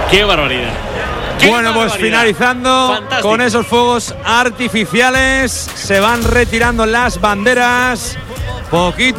¡Qué barbaridad! Bueno, pues finalizando Fantástico. con esos fuegos artificiales, se van retirando las banderas poquito